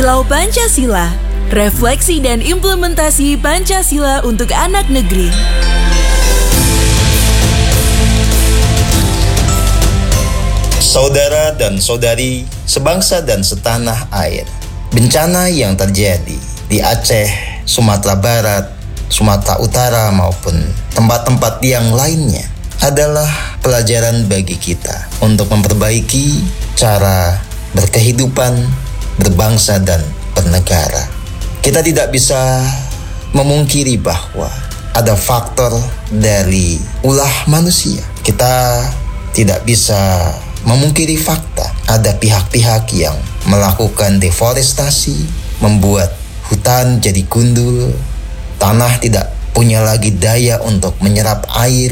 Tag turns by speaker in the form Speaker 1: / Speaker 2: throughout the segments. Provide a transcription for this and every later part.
Speaker 1: Kilau Pancasila, refleksi dan implementasi Pancasila untuk anak negeri.
Speaker 2: Saudara dan saudari, sebangsa dan setanah air, bencana yang terjadi di Aceh, Sumatera Barat, Sumatera Utara maupun tempat-tempat yang lainnya adalah pelajaran bagi kita untuk memperbaiki cara berkehidupan, berbangsa dan bernegara. Kita tidak bisa memungkiri bahwa ada faktor dari ulah manusia. Kita tidak bisa memungkiri fakta ada pihak-pihak yang melakukan deforestasi, membuat hutan jadi gundul, tanah tidak punya lagi daya untuk menyerap air,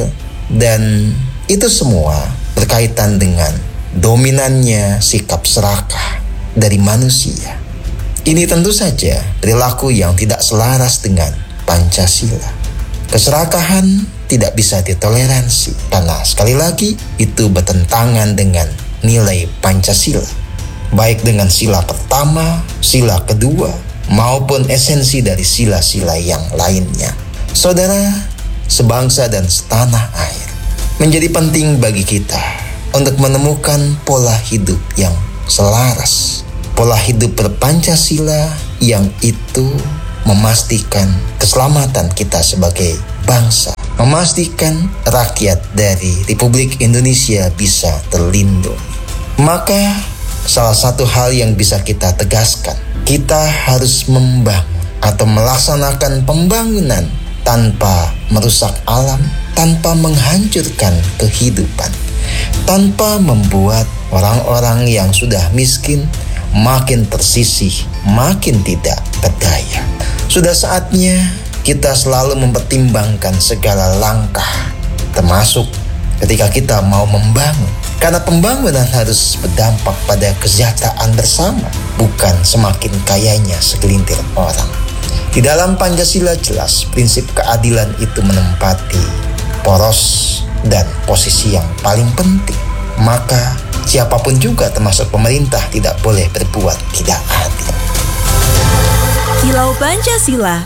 Speaker 2: dan itu semua berkaitan dengan dominannya sikap serakah dari manusia. Ini tentu saja perilaku yang tidak selaras dengan Pancasila. Keserakahan tidak bisa ditoleransi karena sekali lagi itu bertentangan dengan nilai Pancasila, baik dengan sila pertama, sila kedua, maupun esensi dari sila-sila yang lainnya. Saudara, sebangsa dan setanah air, menjadi penting bagi kita untuk menemukan pola hidup yang selaras, pola hidup berpancasila yang itu memastikan keselamatan kita sebagai bangsa, memastikan rakyat dari Republik Indonesia bisa terlindungi. Maka salah satu hal yang bisa kita tegaskan, kita harus membangun atau melaksanakan pembangunan tanpa merusak alam, tanpa menghancurkan kehidupan, tanpa membuat orang-orang yang sudah miskin makin tersisih, makin tidak berdaya. Sudah saatnya kita selalu mempertimbangkan segala langkah, termasuk ketika kita mau membangun. Karena pembangunan harus berdampak pada kesejahteraan bersama, bukan semakin kayanya segelintir orang. Di dalam Pancasila jelas prinsip keadilan itu menempati poros dan posisi yang paling penting. Maka siapapun juga termasuk pemerintah tidak boleh berbuat tidak adil.
Speaker 1: Kilau Pancasila.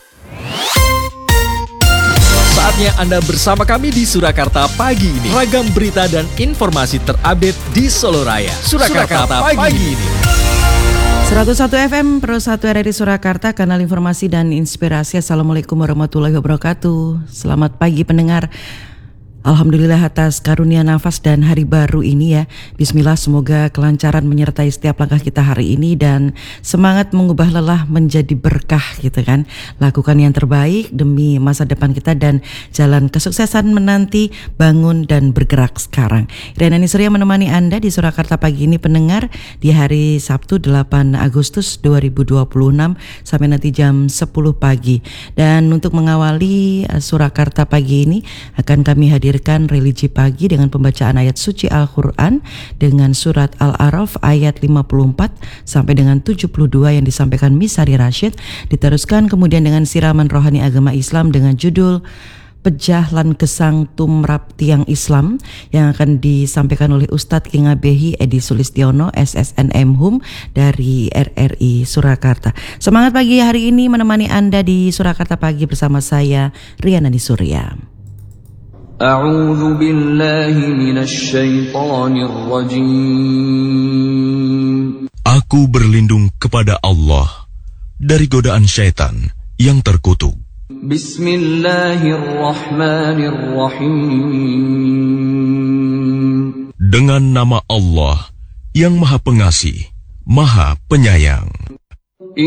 Speaker 3: Saatnya Anda bersama kami di Surakarta pagi ini. Ragam berita dan informasi terupdate di Solo Raya. Surakarta pagi ini.
Speaker 4: 101 FM Pro 1 RRI Surakarta, kanal informasi dan inspirasi. Assalamualaikum warahmatullahi wabarakatuh. Selamat pagi pendengar. Alhamdulillah atas karunia nafas dan hari baru ini ya. Bismillah, semoga kelancaran menyertai setiap langkah kita hari ini dan semangat mengubah lelah menjadi berkah gitu kan. Lakukan yang terbaik demi masa depan kita dan jalan kesuksesan menanti, bangun dan bergerak sekarang. Iriana Surya menemani Anda di Surakarta pagi ini pendengar di hari Sabtu 8 Agustus 2026 sampai nanti jam 10 pagi. Dan untuk mengawali Surakarta pagi ini akan kami hadir religi pagi dengan pembacaan ayat suci Al-Quran dengan surat Al-A'raf ayat 54 sampai dengan 72 yang disampaikan Misari Rashid. Diteruskan kemudian dengan siraman rohani agama Islam dengan judul Pejah lan Gesang Tumrap Tiang Islam yang akan disampaikan oleh Ustadz King Abehi Edi Sulistiono SSNM Hum dari RRI Surakarta. Semangat pagi hari ini menemani Anda di Surakarta pagi bersama saya Riana Surya.
Speaker 5: A'udzu billahi minasy syaithanir rajim.
Speaker 6: Aku berlindung kepada Allah dari godaan syaitan yang terkutuk.
Speaker 5: Bismillahirrahmanirrahim.
Speaker 6: Dengan nama Allah yang Maha Pengasih, Maha Penyayang.